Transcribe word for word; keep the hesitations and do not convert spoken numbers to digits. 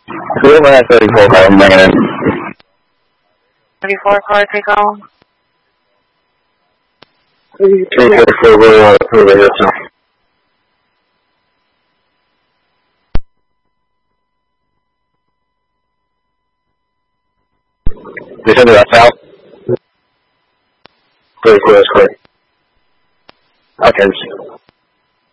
Who am I thirty-four call? I'm bringing in. thirty-four car, take on. three thirty-four, we're over here, so. They send it out. thirty-four is clear. Okay.